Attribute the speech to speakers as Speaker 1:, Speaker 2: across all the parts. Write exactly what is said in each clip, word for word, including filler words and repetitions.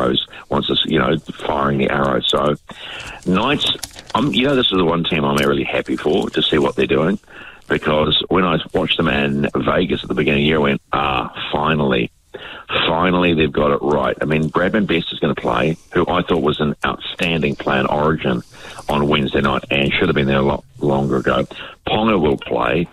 Speaker 1: arrows once it's, you know, firing the arrow. So Knights, I'm, you know, this is the one team I'm really happy for, to see what they're doing, because when I watched them in Vegas at the beginning of the year, I went, ah, finally. Finally, they've got it right. I mean, Bradman Best is going to play, who I thought was an outstanding player in Origin on Wednesday night and should have been there a lot longer ago. Ponga will play,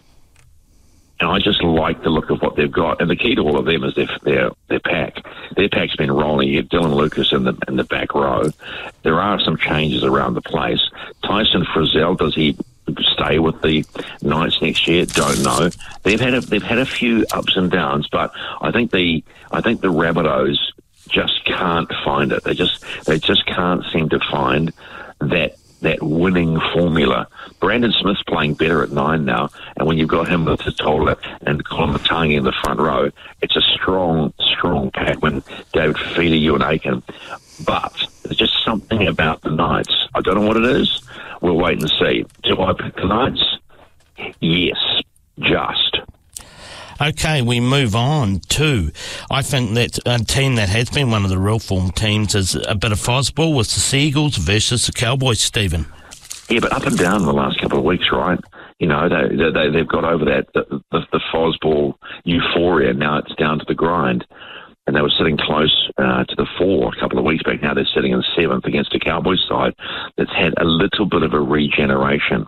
Speaker 1: and I just like the look of what they've got. And the key to all of them is their their, their pack. Their pack's been rolling. You get Dylan Lucas in the in the back row. There are some changes around the place. Tyson Frizzell, does he stay with the Knights next year? Don't know. They've had a, they've had a few ups and downs, but I think the I think the Rabbitohs just can't find it. They just they just can't seem to find that that winning formula. Brandon Smith's playing better at nine now, and when you've got him with Totola and Colin Matangi in the front row, it's a strong, strong pack when David Fifita, Ewan Aiken. But there's just something about the Knights. I don't know what it is. We'll wait and see. Do I pick the Knights? Yes, just.
Speaker 2: Okay, we move on to, I think that a team that has been one of the real form teams is a bit of Fosball with the Seagulls versus the Cowboys, Stephen.
Speaker 1: Yeah, but up and down the last couple of weeks, right? You know, they, they, they've got over that, the, the, the Fosball euphoria. Now it's down to the grind. And they were sitting close uh, to the four a couple of weeks back. Now they're sitting in seventh against a Cowboys side that's had a little bit of a regeneration.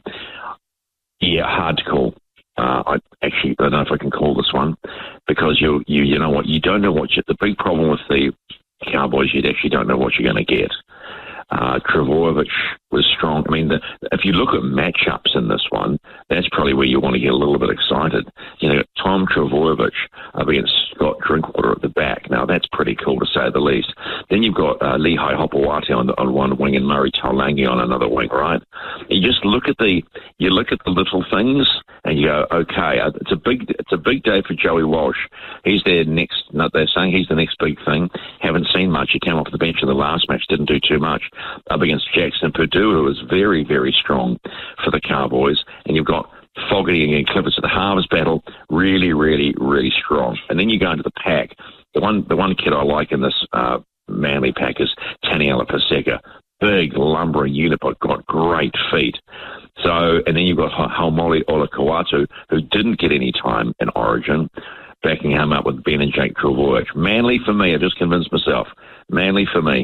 Speaker 1: Yeah, hard to call. Uh, I actually don't know if I can call this one, because you you you know what, you don't know what you, the big problem with the Cowboys, you actually don't know what you're going to get. Uh, Trbojevic was strong. I mean, the, if you look at matchups in this one, that's probably where you want to get a little bit excited. You know, Tom Trbojevic up against Scott Drinkwater at the back. Now, that's pretty cool, to say the least. Then you've got uh, Lehigh Hopewati on, on one wing and Murray Taulangi on another wing, right? You just look at the you look at the little things and you go, okay, it's a big it's a big day for Joey Walsh. He's their next. They're saying he's the next big thing. Haven't seen much. He came off the bench in the last match, didn't do too much. Up against Jackson Purdue, who is very, very strong for the Cowboys. And you've got Fogarty and Clifford at the Harvest battle, really, really, really strong. And then you go into the pack. The one the one kid I like in this uh, Manly pack is Taniela Paseka. Big, lumbering unit, but got great feet. So, and then you've got Haumole Olakau'atu, who didn't get any time in Origin, backing him up with Ben and Jake Trbojevic. Manly for me, I've just convinced myself. Manly for me.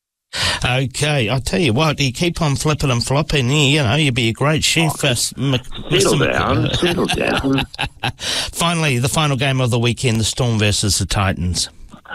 Speaker 2: Okay, I'll tell you what, you keep on flipping and flopping, you know, you'd be a great chef.
Speaker 1: Oh,
Speaker 2: uh,
Speaker 1: settle down, settle down.
Speaker 2: Finally, the final game of the weekend, the Storm versus the Titans.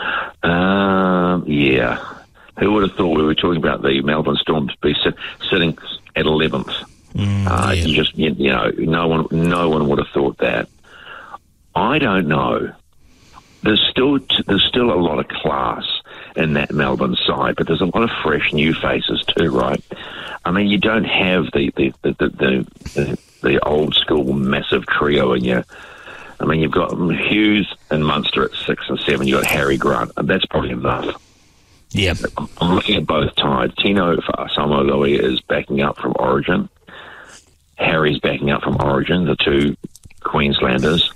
Speaker 1: Um, yeah. Who would have thought we were talking about the Melbourne Storm to be sit, sitting at eleventh? Mm, uh, yeah. You just, you, you know, no one, no one would have thought that. I don't know. There's still, there's still a lot of class in that Melbourne side, but there's a lot of fresh new faces too, right? I mean, you don't have the the the the, the, the old school massive trio in you. I mean, you've got Hughes and Munster at six and seven. You've got Harry Grant, and that's probably enough.
Speaker 2: Yeah,
Speaker 1: I'm looking at both sides. Tino Fa'asamoaloa is backing up from Origin. Harry's backing up from Origin. The two Queenslanders.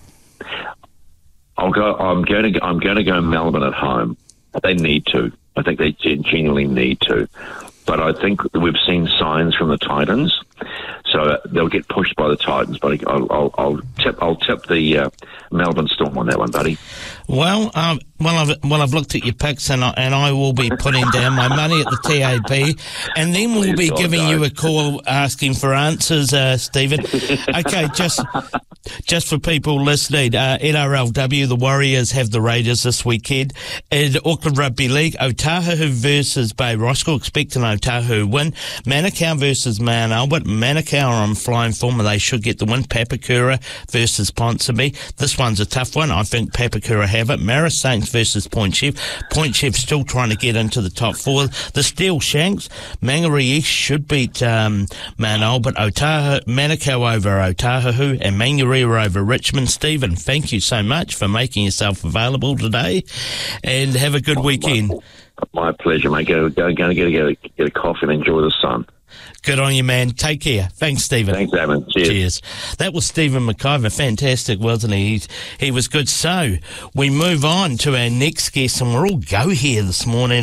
Speaker 1: I'll go. I'm going to. I'm going to go Melbourne at home. They need to. I think they genuinely need to. But I think we've seen signs from the Titans, so they'll get pushed by the Titans. But I'll, I'll, I'll tip. I'll tip the uh, Melbourne Storm on that one, buddy.
Speaker 2: Well, um, well, I've well, I've looked at your picks, and I, and I will be putting down my money at the T A B, and then we'll be giving you a call asking for answers, uh, Stephen. Okay, just just for people listening, uh, N R L W, the Warriors have the Raiders this weekend. In Auckland Rugby League, Otahu versus Bay Roskill, expect an Otahu win. Manukau versus Mount Albert. Manukau are on flying form, and they should get the win. Papakura versus Ponsonby. This one's a tough one. I think Papakura have it. Maris Saints versus Point Chef. Point Chef still trying to get into the top four. The Steel Shanks, Mangere East should beat um, Mount Albert. Otahu, Manukau over Otahu, and Mangere over Richmond. Stephen, thank you so much for making yourself available today, and have a good weekend.
Speaker 1: My pleasure, mate. Go, go, go, get, get, get a coffee and enjoy the sun.
Speaker 2: Good on you, man. Take care. Thanks, Stephen.
Speaker 1: Thanks, Evan. Cheers.
Speaker 2: Cheers. That was Stephen McIver. Fantastic, wasn't he? He, he was good. So we move on to our next guest, and we're all go here this morning.